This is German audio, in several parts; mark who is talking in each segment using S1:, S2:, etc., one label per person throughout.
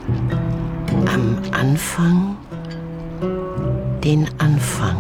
S1: Am Anfang den Anfang.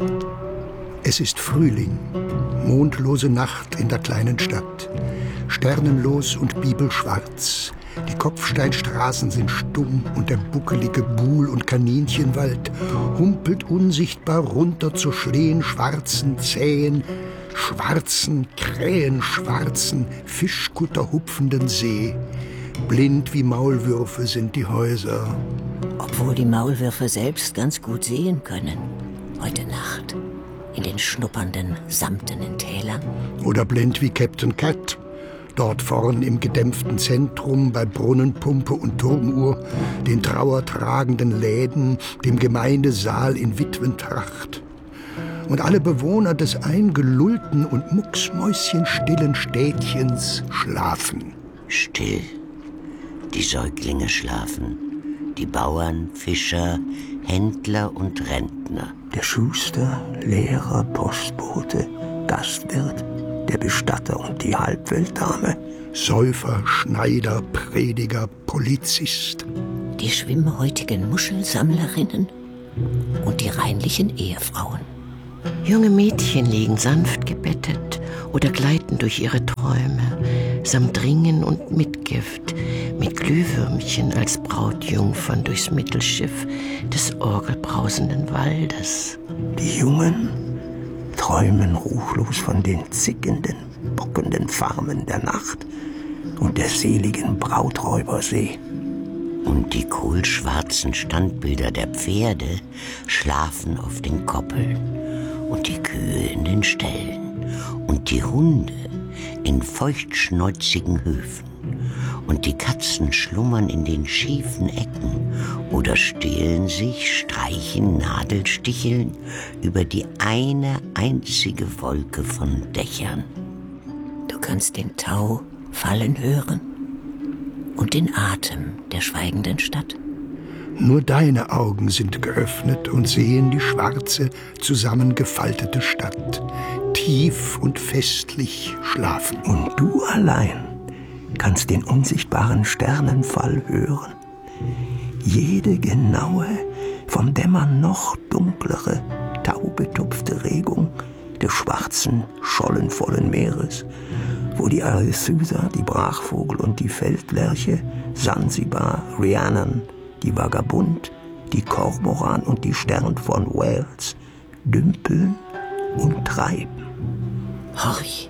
S2: Es ist Frühling, mondlose Nacht in der kleinen Stadt. Sternenlos und bibelschwarz. Die Kopfsteinstraßen sind stumm und der buckelige Buhl- und Kaninchenwald humpelt unsichtbar runter zur schlehenschwarzen, zähen, schwarzen, krähenschwarzen, fischkutterhupfenden See. Blind wie Maulwürfe sind die Häuser.
S3: Obwohl die Maulwürfe selbst ganz gut sehen können. Heute Nacht. In den schnuppernden, samtenen Tälern.
S2: Oder blind wie Captain Cat. Dort vorn im gedämpften Zentrum bei Brunnenpumpe und Turmuhr, den trauertragenden Läden, dem Gemeindesaal in Witwentracht. Und alle Bewohner des eingelullten und mucksmäuschenstillen Städtchens schlafen.
S4: Still. Die Säuglinge schlafen. Die Bauern, Fischer, Händler und Rentner.
S5: Der Schuster, Lehrer, Postbote, Gastwirt, der Bestatter und die Halbweltdame.
S2: Säufer, Schneider, Prediger, Polizist.
S3: Die schwimmhäutigen Muschelsammlerinnen und die reinlichen Ehefrauen.
S1: Junge Mädchen liegen sanft gebettet oder gleiten durch ihre Träume, samt Ringen und Mitgift, mit Glühwürmchen als Brautjungfern durchs Mittelschiff des orgelbrausenden Waldes.
S5: Die Jungen träumen ruchlos von den zickenden, bockenden Farmen der Nacht und der seligen Brauträubersee.
S4: Und die kohlschwarzen Standbilder der Pferde schlafen auf den Koppeln und die Kühe in den Ställen und die Hunde in feuchtschnäuzigen Höfen und die Katzen schlummern in den schiefen Ecken oder stehlen sich, streichen, Nadelsticheln über die eine einzige Wolke von Dächern.
S3: Du kannst den Tau fallen hören und den Atem der schweigenden Stadt.
S2: Nur deine Augen sind geöffnet und sehen die schwarze, zusammengefaltete Stadt, tief und festlich schlafen.
S5: Und du allein kannst den unsichtbaren Sternenfall hören. Jede genaue, vom Dämmern noch dunklere, taubetupfte Regung des schwarzen, schollenvollen Meeres, wo die Arethusa, die Brachvogel und die Feldlerche, Sansibar, Rhiannon, die Vagabund, die Kormoran und die Stern von Wales dümpeln und treiben.
S3: Horch!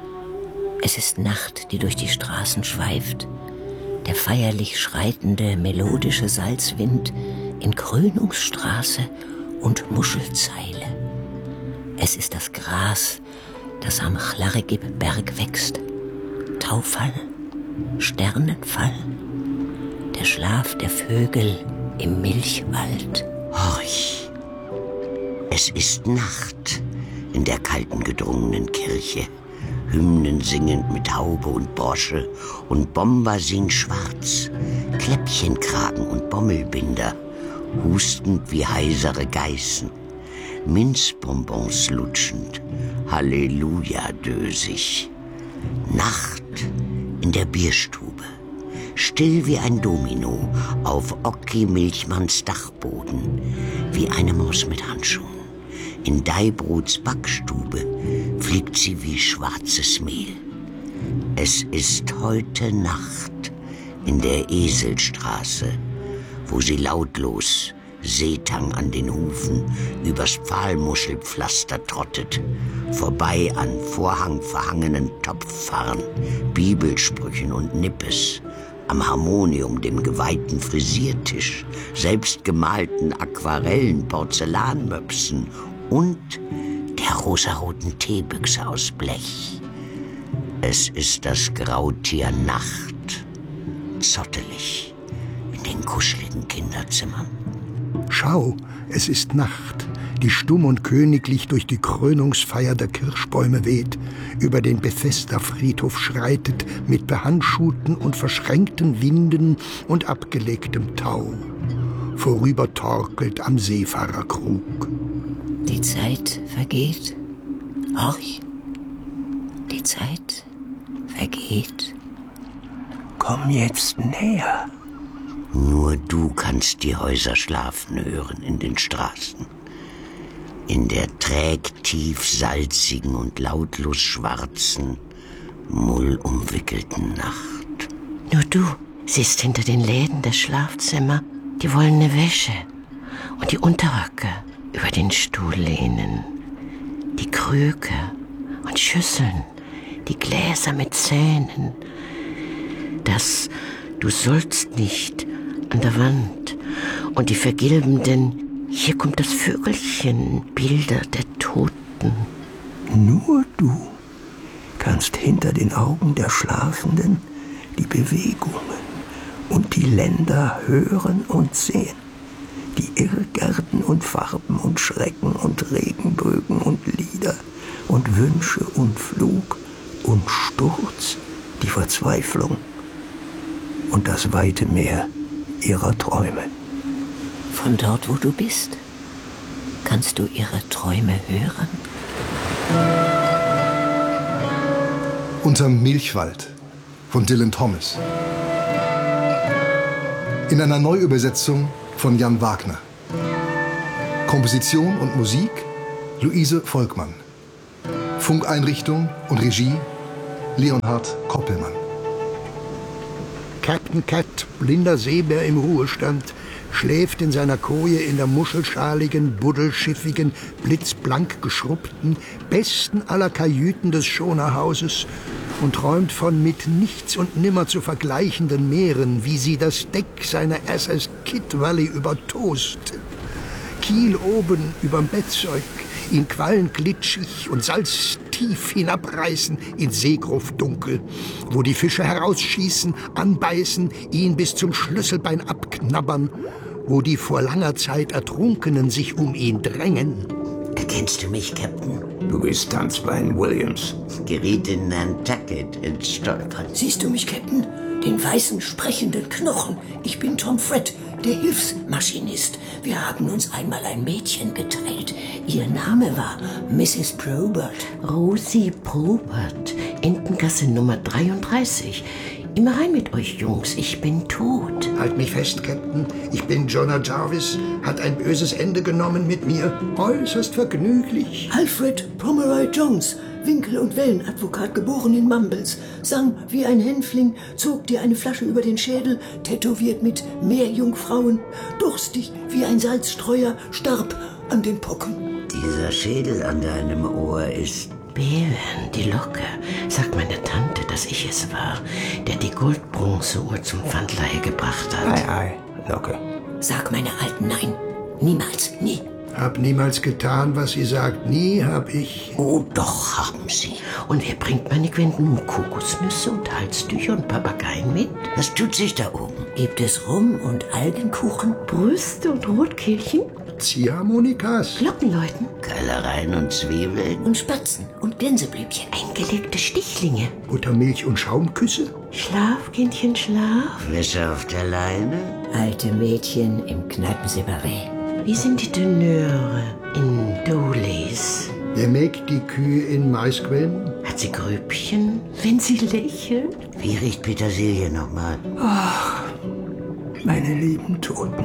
S3: Es ist Nacht, die durch die Straßen schweift. Der feierlich schreitende, melodische Salzwind in Krönungsstraße und Muschelzeile. Es ist das Gras, das am Chlarigib-Berg wächst. Taufall, Sternenfall, der Schlaf der Vögel im Milchwald.
S4: Horch! Es ist Nacht in der kalten, gedrungenen Kirche. Hymnen singend mit Haube und Brosche und Bombazin schwarz, Kläppchenkragen und Bommelbinder, hustend wie heisere Geißen, Minzbonbons lutschend, Halleluja dösig. Nacht in der Bierstube, still wie ein Domino auf Ocki Milchmanns Dachboden, wie eine Maus mit Handschuhen. In Deibrots Backstube fliegt sie wie schwarzes Mehl. Es ist heute Nacht in der Eselstraße, wo sie lautlos, Seetang an den Hufen, übers Pfahlmuschelpflaster trottet, vorbei an vorhangverhangenen Topffarren, Bibelsprüchen und Nippes, am Harmonium, dem geweihten Frisiertisch, selbstgemalten Aquarellen, Porzellanmöpsen und der rosaroten Teebüchse aus Blech. Es ist das Grautier Nacht, zottelig in den kuscheligen Kinderzimmern.
S2: Schau, es ist Nacht, die stumm und königlich durch die Krönungsfeier der Kirschbäume weht, über den Bethesda-Friedhof schreitet, mit behandschuhten und verschränkten Winden und abgelegtem Tau, vorübertorkelt am Seefahrerkrug.
S3: Die Zeit vergeht. Horch! Die Zeit vergeht.
S5: Komm jetzt näher.
S4: Nur du kannst die Häuser schlafen hören in den Straßen. In der trägtief salzigen und lautlos schwarzen, mullumwickelten Nacht.
S1: Nur du siehst hinter den Läden das Schlafzimmer die wollene Wäsche und die Unterröcke über den Stuhl lehnen, die Krüge und Schüsseln, die Gläser mit Zähnen. Das "Du sollst nicht" an der Wand und die vergilbenden "Hier kommt das Vögelchen" Bilder der Toten.
S5: Nur du kannst hinter den Augen der Schlafenden die Bewegungen und die Länder hören und sehen, die Irrgärten und Farben und Schrecken und Regenbögen und Lieder und Wünsche und Flug und Sturz, die Verzweiflung und das weite Meer ihrer Träume.
S3: Von dort, wo du bist, kannst du ihre Träume hören?
S6: Unterm Milchwald von Dylan Thomas. In einer Neuübersetzung von Jan Wagner. Komposition und Musik Luise Volkmann. Funkeinrichtung und Regie Leonhard Koppelmann.
S2: Captain Cat, blinder Seebär im Ruhestand, schläft in seiner Koje in der muschelschaligen, buddelschiffigen, blitzblank geschrubbten, besten aller Kajüten des Schonerhauses und träumt von mit nichts und nimmer zu vergleichenden Meeren, wie sie das Deck seiner SS Kid Valley übertoast. Kiel oben überm Bettzeug, ihn quallenglitschig und salztief hinabreißen ins Seegruftdunkel, wo die Fische herausschießen, anbeißen, ihn bis zum Schlüsselbein abknabbern, wo die vor langer Zeit Ertrunkenen sich um ihn drängen.
S4: Erkennst du mich, Captain?
S5: Du bist Tanzbein Williams.
S4: Geriet in Nantucket ins Stolpern.
S3: Siehst du mich, Captain? Den weißen, sprechenden Knochen. Ich bin Tom Fred, der Hilfsmaschinist. Wir haben uns einmal ein Mädchen geteilt. Ihr Name war Mrs. Probert.
S1: Rosie Probert, Entengasse Nummer 33. Immer rein mit euch, Jungs, ich bin tot.
S2: Halt mich fest, Captain. Ich bin Jonah Jarvis, hat ein böses Ende genommen mit mir. Äußerst vergnüglich.
S3: Alfred Pomeroy Jones, Winkel- und Wellenadvokat, geboren in Mumbles, sang wie ein Hänfling, zog dir eine Flasche über den Schädel, tätowiert mit Meerjungfrauen, durstig wie ein Salzstreuer, starb an den Pocken.
S4: Dieser Schädel an deinem Ohr ist...
S1: Bevan, die Locke, sagt meine Tante, dass ich es war, der die Goldbronzeuhr zum Pfandleihe gebracht hat.
S5: Ei, Locke.
S3: Sag meine Alten nein. Niemals, nie.
S2: Hab niemals getan, was sie sagt. Nie hab ich...
S4: Oh, doch haben sie.
S1: Und wer bringt meine Gwen nun Kokosnüsse und Halstücher und Papageien mit?
S4: Was tut sich da oben?
S3: Gibt es Rum und Algenkuchen?
S1: Brüste und Rotkehlchen?
S2: Ziehharmonikas?
S1: Glockenläuten?
S4: Keilereien und Zwiebeln?
S3: Und Spatzen und Gänseblümchen.
S1: Eingelegte Stichlinge?
S2: Buttermilch und Schaumküsse?
S1: Schlaf, Kindchen, schlaf.
S4: Wäsche auf der Leine?
S3: Alte Mädchen im Kneipenseparé.
S1: Wie sind die Tenöre in Dowleys?
S2: Wer melkt die Kühe in Maisquellen?
S1: Hat sie Grübchen, wenn sie lächelt?
S4: Wie riecht Petersilie nochmal?
S5: Meine lieben Toten.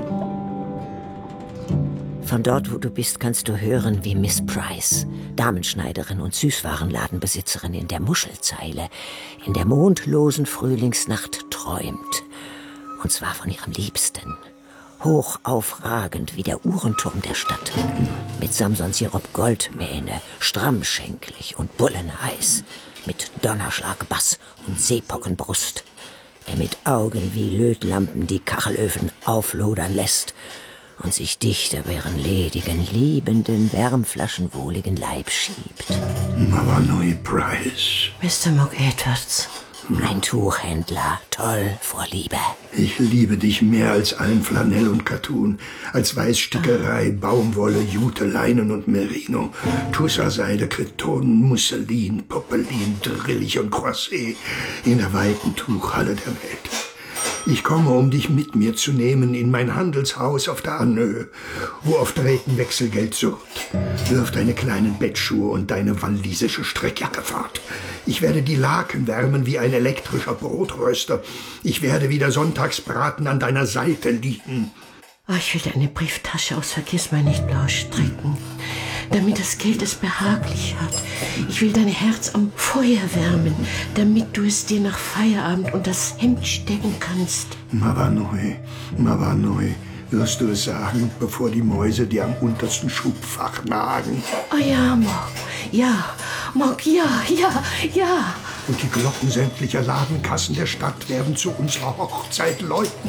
S3: Von dort, wo du bist, kannst du hören, wie Miss Price, Damenschneiderin und Süßwarenladenbesitzerin in der Muschelzeile, in der mondlosen Frühlingsnacht träumt. Und zwar von ihrem Liebsten. Hoch aufragend wie der Uhrenturm der Stadt. Mit Samson-Sirup Goldmähne, strammschenklig und bullenheiß. Mit Donnerschlag Bass und Seepockenbrust. Der mit Augen wie Lötlampen die Kachelöfen auflodern lässt und sich dicht über ihren ledigen, liebenden, wärmflaschenwohligen Leib schiebt.
S2: Aber neue Price.
S1: Mr. Mock Edwards.
S3: Ein Tuchhändler, toll vor Liebe.
S2: Ich liebe dich mehr als allen Flanell und Kattun, als Weißstickerei, Baumwolle, Jute, Leinen und Merino, Tussaseide, Kreton, Musselin, Popelin, Drillich und Croisset in der weiten Tuchhalle der Welt. Ich komme, um dich mit mir zu nehmen in mein Handelshaus auf der Annö, wo auf Drähten Wechselgeld surrt. Wirf deine kleinen Bettschuhe und deine walisische Strickjacke fort. Ich werde die Laken wärmen wie ein elektrischer Brotröster. Ich werde wie der Sonntagsbraten an deiner Seite liegen.
S1: Oh, ich will deine Brieftasche aus Vergissmeinnicht-Blau stricken, damit das Geld es behaglich hat. Ich will dein Herz am Feuer wärmen, damit du es dir nach Feierabend unter das Hemd stecken kannst.
S2: Mavanoi, wirst du es sagen, bevor die Mäuse dir am untersten Schubfach nagen?
S1: Oh ja, Mog, ja, Mog, ja.
S2: Und die Glocken sämtlicher Ladenkassen der Stadt werden zu unserer Hochzeit läuten.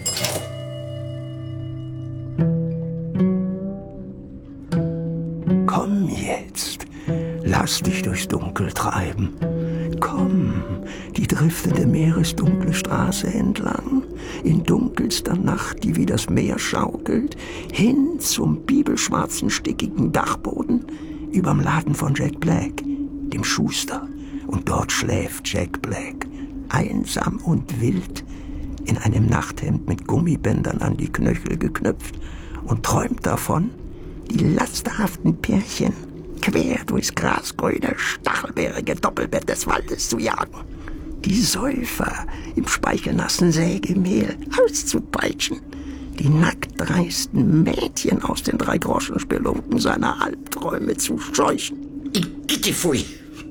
S5: Komm jetzt, lass dich durchs Dunkel treiben. Komm, die driftende meeresdunkle Straße entlang, in dunkelster Nacht, die wie das Meer schaukelt, hin zum bibelschwarzen, stickigen Dachboden überm Laden von Jack Black, dem Schuster. Und dort schläft Jack Black, einsam und wild, in einem Nachthemd mit Gummibändern an die Knöchel geknüpft und träumt davon, die lasterhaften Pärchen quer durchs grasgrüne, stachelbeerige Doppelbett des Waldes zu jagen. Die Säufer im speichelnassen Sägemehl auszupeitschen. Die nacktdreisten Mädchen aus den 3-Groschen-Spelunken seiner Albträume zu scheuchen.
S4: Igitifui.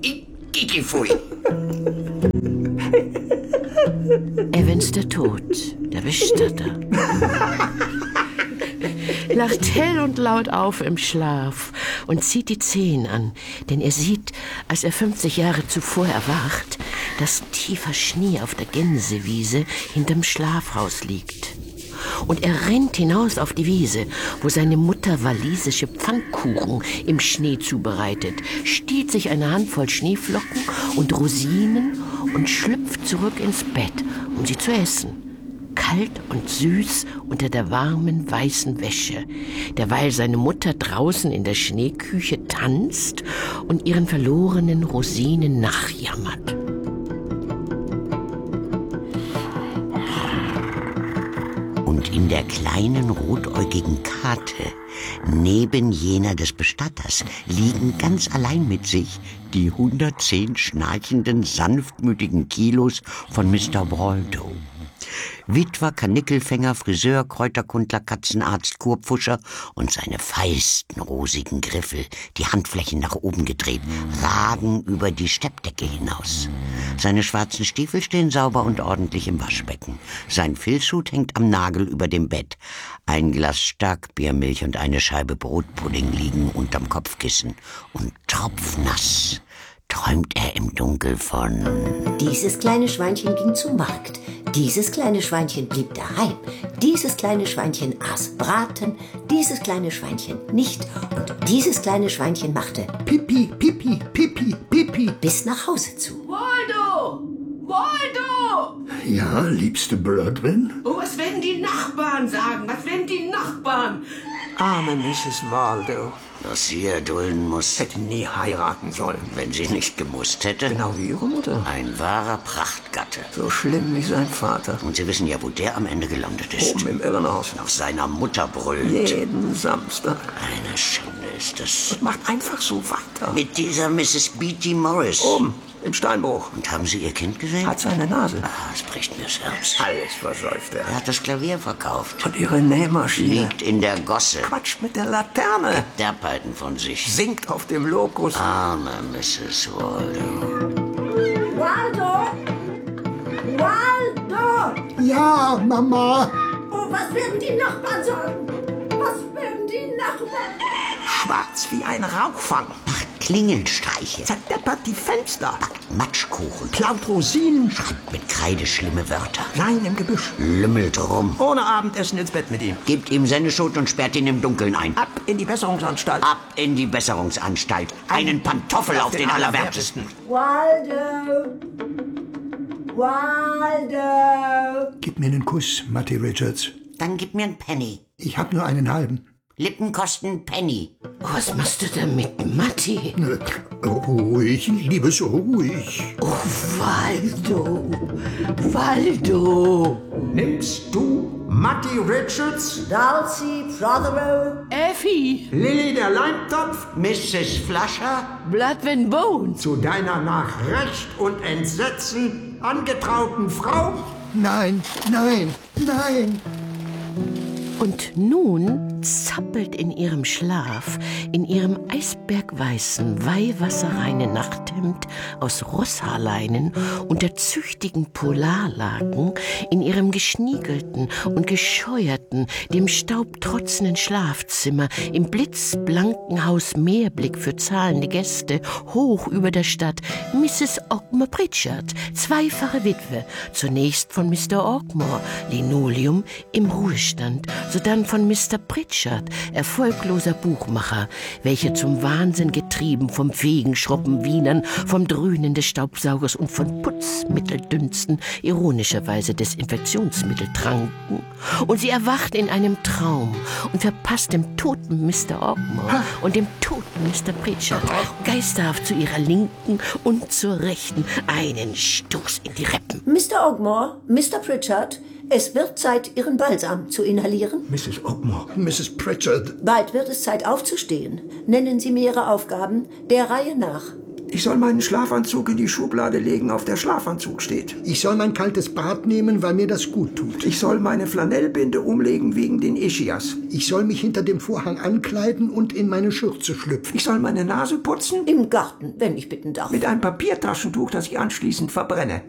S1: Evans der Tod, der Bestatter. Lacht hell und laut auf im Schlaf und zieht die Zehen an, denn er sieht, als er 50 Jahre zuvor erwacht, dass tiefer Schnee auf der Gänsewiese hinterm Schlafhaus liegt. Und er rennt hinaus auf die Wiese, wo seine Mutter walisische Pfannkuchen im Schnee zubereitet, stiehlt sich eine Handvoll Schneeflocken und Rosinen und schlüpft zurück ins Bett, um sie zu essen. Kalt und süß unter der warmen, weißen Wäsche, derweil seine Mutter draußen in der Schneeküche tanzt und ihren verlorenen Rosinen nachjammert.
S4: Und in der kleinen rotäugigen Karte, neben jener des Bestatters, liegen ganz allein mit sich die 110 schnarchenden, sanftmütigen Kilos von Mr. Waldo. Witwer, Karnickelfänger, Friseur, Kräuterkundler, Katzenarzt, Kurpfuscher und seine feisten, rosigen Griffel, die Handflächen nach oben gedreht, ragen über die Steppdecke hinaus. Seine schwarzen Stiefel stehen sauber und ordentlich im Waschbecken. Sein Filzhut hängt am Nagel über dem Bett. Ein Glas Starkbiermilch und eine Scheibe Brotpudding liegen unterm Kopfkissen. Und tropfnass träumt er im Dunkel von:
S3: Dieses kleine Schweinchen ging zum Markt. Dieses kleine Schweinchen blieb daheim. Dieses kleine Schweinchen aß Braten. Dieses kleine Schweinchen nicht. Und dieses kleine Schweinchen machte
S2: Pipi, Pipi, Pipi, Pipi.
S3: bis nach Hause zu.
S1: Waldo! Waldo!
S2: Ja, liebste Blödwin?
S1: Oh, was werden die Nachbarn sagen? Was werden die Nachbarn?
S5: Arme Mrs. Waldo.
S4: dass sie erdulden muss,
S5: Hätte nie heiraten sollen.
S4: wenn sie nicht gemusst hätte.
S5: Genau wie ihre Mutter.
S4: Ein wahrer Prachtgatte.
S5: So schlimm wie sein Vater.
S4: Und Sie wissen ja, wo der am Ende gelandet ist.
S5: Oben im Irrenhaus.
S4: Nach seiner Mutter brüllt.
S5: Jeden Samstag.
S4: Eine Schande ist das.
S5: Und macht einfach so weiter.
S4: Mit dieser Mrs. Beatty Morris.
S5: Oben im Steinbruch.
S4: Und haben Sie Ihr Kind gesehen?
S5: Hat seine Nase.
S4: Ah, es bricht mir das Herz.
S5: Alles versäuft er.
S4: Er hat das Klavier verkauft.
S5: Und ihre Nähmaschine.
S4: Liegt in der Gosse.
S5: Quatscht mit der Laterne.
S4: Derpeiten von sich.
S5: Singt auf dem Lokus.
S4: Arme Mrs. Waldo.
S7: Waldo! Waldo!
S2: Ja, Mama.
S7: Oh, was werden die Nachbarn sagen? Was werden die Nachbarn?
S5: Schwarz wie ein Rauchfang.
S4: Macht Klingelstreiche.
S5: Zerdeppert die Fenster.
S4: Matschkuchen.
S5: Klaut Rosinen.
S4: Schreibt mit Kreide schlimme Wörter.
S5: Rein im Gebüsch.
S4: Lümmelt rum.
S5: Ohne Abendessen ins Bett mit ihm.
S4: Gibt ihm Senneschut und sperrt ihn im Dunkeln ein.
S5: Ab in die Besserungsanstalt.
S4: Ab in die Besserungsanstalt. Einen Pantoffel auf den Allerwertesten.
S7: Waldo! Waldo!
S2: Gib mir einen Kuss, Matty Richards.
S4: Dann gib mir einen Penny.
S2: Ich hab nur einen halben.
S4: Lippen kosten Penny.
S1: Was machst du damit, Matti?
S2: Ruhig, Liebes, ruhig.
S1: Oh, Waldo.
S5: Nimmst du Matty Richards,
S7: Dulcie Prothero,
S1: Effie,
S5: Lilly der Leimtopf,
S4: Mrs. Flasher?
S1: Blood and Bones.
S5: zu deiner nach Recht und Entsetzen angetrauten Frau?
S2: Nein, nein, nein.
S1: Und nun zappelt in ihrem Schlaf, in ihrem eisbergweißen, weihwasserreinen Nachthemd aus Rosshaarleinen und der züchtigen Polarlaken, in ihrem geschniegelten und gescheuerten, dem Staub trotzenden Schlafzimmer, im blitzblanken Haus Meerblick für zahlende Gäste, hoch über der Stadt, Mrs. Ogmore Pritchard, zweifache Witwe, zunächst von Mr. Ogmore, Linoleum, im Ruhestand, sodann von Mr. Pritchard, erfolgloser Buchmacher, welcher zum Wahnsinn getrieben vom fähigen Schrubbenwienern, vom Dröhnen des Staubsaugers und von Putzmitteldünsten ironischerweise Desinfektionsmittel tranken. Und sie erwacht in einem Traum und verpasst dem toten Mr. Ogmore und dem toten Mr. Pritchard geisterhaft zu ihrer Linken und zur Rechten einen Stoß in die Rippen.
S7: Mr. Ogmore, Mr. Pritchard, es wird Zeit, Ihren Balsam zu inhalieren.
S5: Mrs. Ogmore.
S2: Mrs. Pritchard,
S7: Bald wird es Zeit aufzustehen. Nennen Sie mir Ihre Aufgaben, der Reihe nach.
S5: Ich soll meinen Schlafanzug in die Schublade legen, auf der Schlafanzug steht.
S2: ich soll mein kaltes Bad nehmen, weil mir das gut tut.
S5: Ich soll meine Flanellbinde umlegen wegen den Ischias.
S2: Ich soll mich hinter dem Vorhang ankleiden und in meine Schürze schlüpfen.
S5: Ich soll meine Nase putzen
S7: Im Garten, wenn ich bitten darf.
S5: mit einem Papiertaschentuch, das ich anschließend verbrenne.